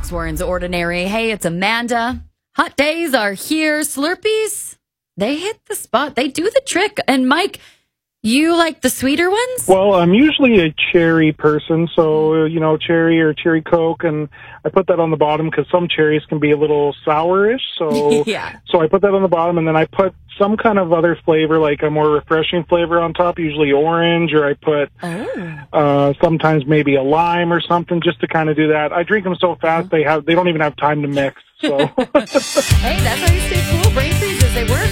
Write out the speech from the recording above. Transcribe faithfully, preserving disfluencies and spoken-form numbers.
Fox Warren's Ordinary. Hey, it's Amanda. Hot days are here. Slurpees, they hit the spot. They do the trick. And Mike, you like the sweeter ones? Well, I'm usually a cherry person, so, you know, cherry or cherry Coke, and I put that on the bottom because some cherries can be a little sourish, so yeah. so I put that on the bottom, and then I put some kind of other flavor, like a more refreshing flavor on top, usually orange, or I put oh. uh, sometimes maybe a lime or something just to kind of do that. I drink them so fast, they have they don't even have time to mix. So Hey, that's how you stay cool. Brain freezes, they work.